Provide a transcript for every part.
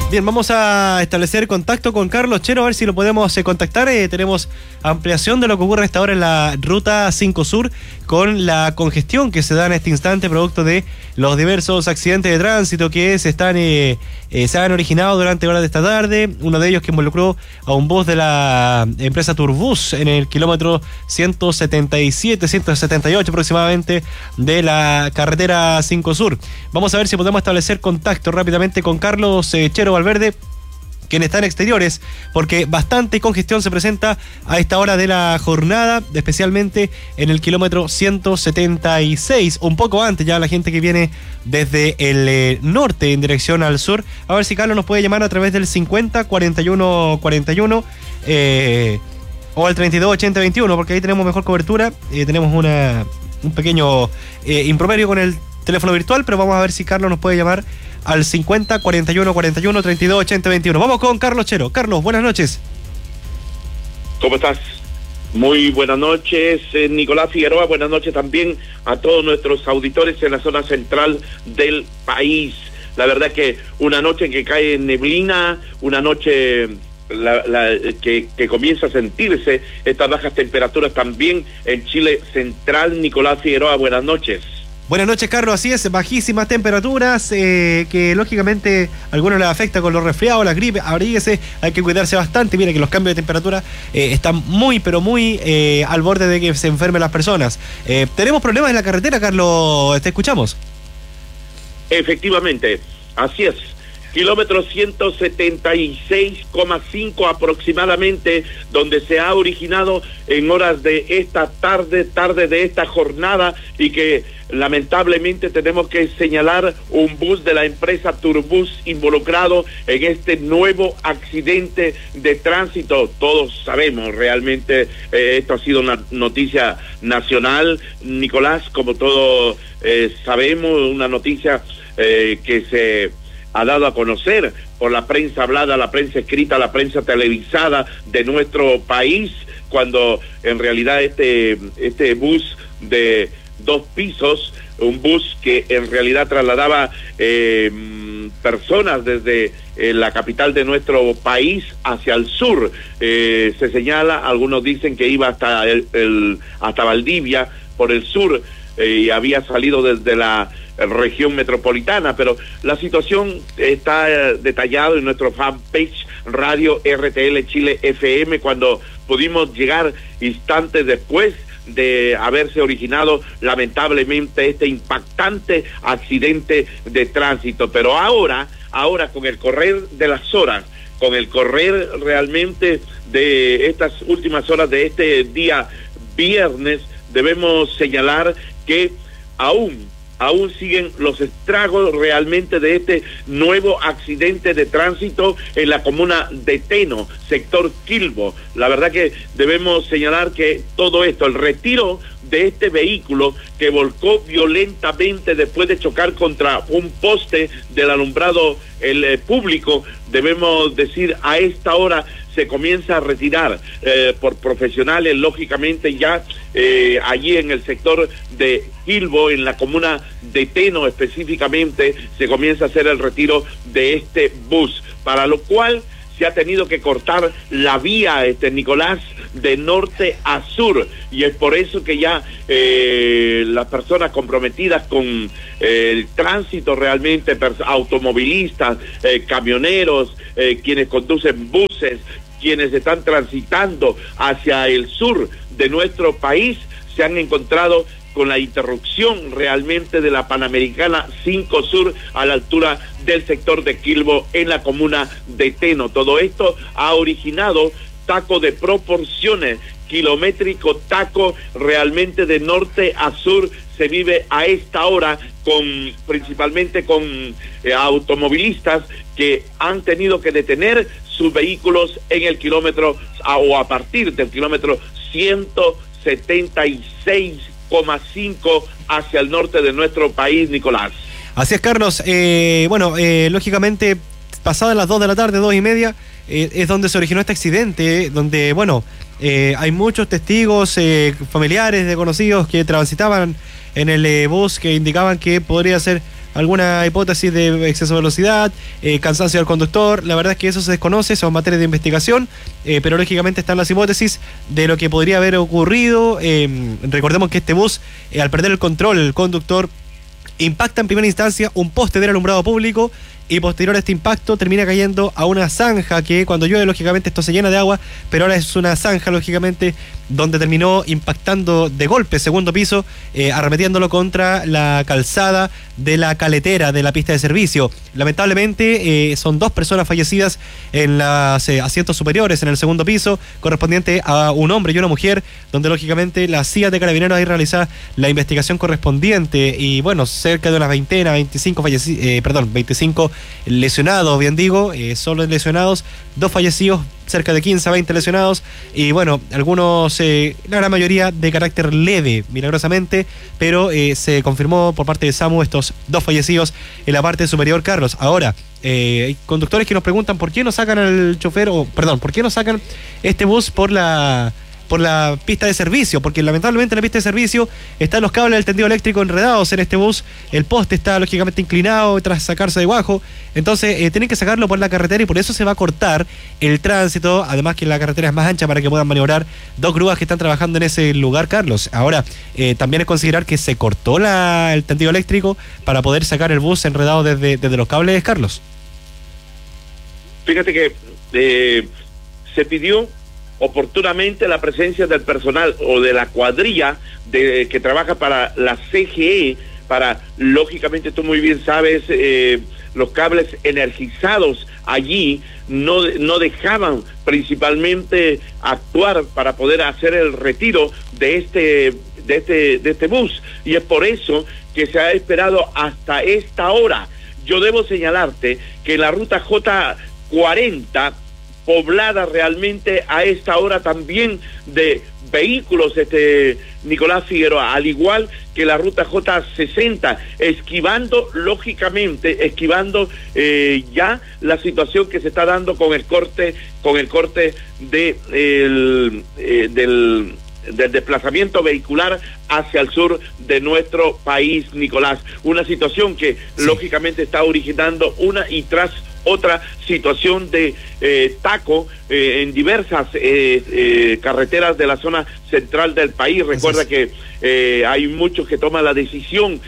Bien, vamos a establecer contacto con Carlos Chero, a ver si lo podemos contactar. Tenemos ampliación de lo que ocurre hasta ahora en la Ruta 5 Sur, con la congestión que se da en este instante producto de los diversos accidentes de tránsito que se han originado durante horas de esta tarde. Uno de ellos que involucró a un bus de la empresa Turbus en el kilómetro 177, 178 aproximadamente de la carretera 5 Sur. Vamos a ver si podemos establecer contacto rápidamente con Carlos Chero Valverde, quien está en exteriores, porque bastante congestión se presenta a esta hora de la jornada, especialmente en el kilómetro 176, un poco antes ya la gente que viene desde el norte en dirección al sur. A ver si Carlos nos puede llamar a través del 50 41 41 o al 32 80 21, porque ahí tenemos mejor cobertura. Tenemos un pequeño improperio con el teléfono virtual, pero vamos a ver si Carlos nos puede llamar al 50 41 41 32 80 21. Vamos con Carlos Chero. Carlos, buenas noches. ¿Cómo estás? Muy buenas noches, Nicolás Figueroa. Buenas noches también a todos nuestros auditores en la zona central del país. La verdad que una noche en que cae neblina, una noche que comienza a sentirse estas bajas temperaturas también en Chile central. Nicolás Figueroa, buenas noches. Buenas noches, Carlos. Así es, bajísimas temperaturas que lógicamente a algunos les afecta con los resfriados, la gripe. Abríguese, hay que cuidarse bastante. Mire que los cambios de temperatura están muy, pero muy al borde de que se enfermen las personas. Tenemos problemas en la carretera, Carlos. Te escuchamos. Efectivamente, así es. Kilómetro 176,5 aproximadamente, donde se ha originado en horas de esta tarde de esta jornada, y que lamentablemente tenemos que señalar un bus de la empresa Turbus involucrado en este nuevo accidente de tránsito. Todos sabemos realmente, esto ha sido una noticia nacional, Nicolás, como todos sabemos, una noticia que se ha dado a conocer por la prensa hablada, la prensa escrita, la prensa televisada de nuestro país, cuando en realidad este bus de 2 pisos, un bus que en realidad trasladaba personas desde la capital de nuestro país hacia el sur, se señala, algunos dicen que iba hasta hasta Valdivia por el sur, y había salido desde la región metropolitana, pero la situación está detallada en nuestro fanpage Radio RTL Chile FM, cuando pudimos llegar instantes después de haberse originado lamentablemente este impactante accidente de tránsito. Pero ahora con el correr de las horas, con el correr realmente de estas últimas horas de este día viernes, debemos señalar que aún siguen los estragos realmente de este nuevo accidente de tránsito en la comuna de Teno, sector Quilbo. La verdad que debemos señalar que todo esto, el retiro de este vehículo que volcó violentamente después de chocar contra un poste del alumbrado público, debemos decir, a esta hora se comienza a retirar por profesionales, lógicamente ya allí en el sector de Quilbo, en la comuna de Teno específicamente, se comienza a hacer el retiro de este bus, para lo cual se ha tenido que cortar la vía, Nicolás, de norte a sur, y es por eso que ya las personas comprometidas con el tránsito realmente, automovilistas, camioneros, quienes conducen buses, quienes están transitando hacia el sur de nuestro país, se han encontrado con la interrupción realmente de la Panamericana 5 Sur a la altura del sector de Quilbo en la comuna de Teno. Todo esto ha originado taco de proporciones, kilométrico taco realmente de norte a sur. Se vive a esta hora principalmente con automovilistas que han tenido que detener sus vehículos en el kilómetro o a partir del kilómetro 176,5 hacia el norte de nuestro país, Nicolás. Así es, Carlos. Lógicamente, pasadas las 2 de la tarde, 2:30, es donde se originó este accidente, donde, hay muchos testigos, familiares de conocidos que transitaban en el bus, que indicaban que podría ser alguna hipótesis de exceso de velocidad, cansancio del conductor. La verdad es que eso se desconoce, son materias de investigación, pero lógicamente están las hipótesis de lo que podría haber ocurrido. Recordemos que este bus, al perder el control, el conductor impacta en primera instancia un poste del alumbrado público y posterior a este impacto termina cayendo a una zanja que cuando llueve lógicamente esto se llena de agua, pero ahora es una zanja lógicamente donde terminó impactando de golpe, segundo piso, arremetiéndolo contra la calzada de la caletera de la pista de servicio. Lamentablemente son 2 personas fallecidas en los asientos superiores en el segundo piso, correspondiente a un hombre y una mujer, donde lógicamente la CIA de Carabineros ahí realiza la investigación correspondiente y bueno, cerca de unas 25 25 lesionados, bien digo, solo lesionados, 2 fallecidos, cerca de 15 a 20 lesionados y bueno, algunos, la gran mayoría de carácter leve, milagrosamente, pero se confirmó por parte de SAMU estos 2 fallecidos en la parte superior, Carlos. Ahora, hay conductores que nos preguntan por qué no sacan al chofer, por qué no sacan este bus por la pista de servicio, porque lamentablemente en la pista de servicio están los cables del tendido eléctrico enredados en este bus, el poste está lógicamente inclinado tras sacarse de bajo, entonces tienen que sacarlo por la carretera y por eso se va a cortar el tránsito, además que la carretera es más ancha para que puedan maniobrar 2 grúas que están trabajando en ese lugar, Carlos. Ahora, también es considerar que se cortó el tendido eléctrico para poder sacar el bus enredado desde los cables, Carlos. Fíjate que se pidió oportunamente la presencia del personal o de la cuadrilla que trabaja para la CGE, para, lógicamente tú muy bien sabes, los cables energizados allí no dejaban principalmente actuar para poder hacer el retiro de este bus, y es por eso que se ha esperado hasta esta hora. Yo debo señalarte que la ruta J40 poblada realmente a esta hora también de vehículos, Nicolás Figueroa, al igual que la ruta J60, esquivando ya la situación que se está dando con el corte del desplazamiento vehicular hacia el sur de nuestro país, Nicolás. Una situación que lógicamente está originando una y tras otra situación de taco en diversas carreteras de la zona central del país. Recuerda que hay muchos que toman la decisión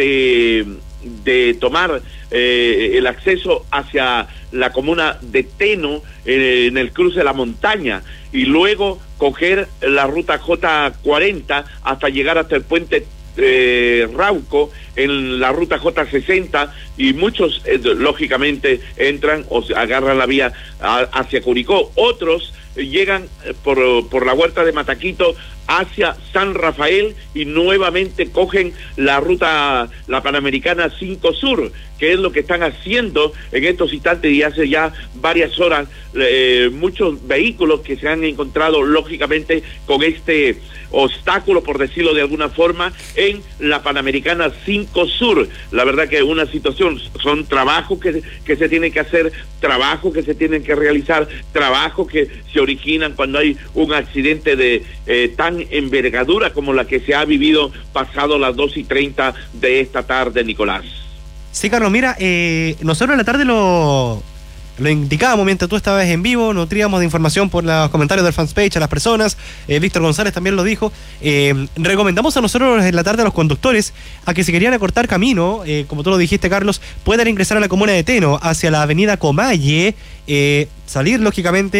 de tomar el acceso hacia la comuna de Teno en el cruce de la montaña y luego coger la ruta J40 hasta llegar hasta el puente Rauco en la ruta J60, y muchos lógicamente entran o agarran la vía hacia Curicó. Otros llegan por la huerta de Mataquito hacia San Rafael y nuevamente cogen la Panamericana 5 Sur, que es lo que están haciendo en estos instantes y hace ya varias horas muchos vehículos que se han encontrado lógicamente con este obstáculo, por decirlo de alguna forma, en la Panamericana 5 Sur. La verdad que es una situación, son trabajos que se tienen que hacer, trabajos que se tienen que realizar, trabajos que se originan cuando hay un accidente de tan envergadura como la que se ha vivido pasado las 2:30 de esta tarde, Nicolás. Sí, Carlos, mira, nosotros en la tarde lo indicábamos mientras tú estabas en vivo, nutríamos de información por los comentarios del fanpage a las personas, Víctor González también lo dijo, recomendamos a nosotros en la tarde a los conductores a que si querían acortar camino, como tú lo dijiste, Carlos, puedan ingresar a la comuna de Teno hacia la avenida Comalle, salir lógicamente